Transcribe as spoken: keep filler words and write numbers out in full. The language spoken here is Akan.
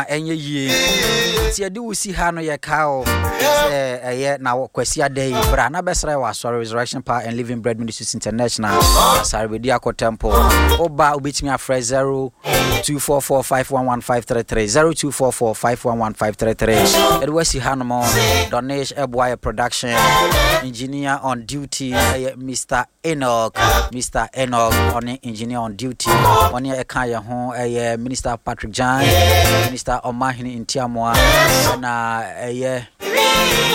enye yie ti ade wo si ha no ye ka o eh eh na kwasi adai bra na besra wa sorry Resurrection Power and Living Bread Ministries International Saribedi Akko Temple oba obetimi afre zero two four four five one one five three three zero two four four five one one five three three ade wo si ha no mo Donish Eboy production engineer on duty uh, Mister Enoch Mister Enoch on engineer on duty on e kan ye ho uh, Minister Patrick Jan Minister Omahini Intiamoa na uh,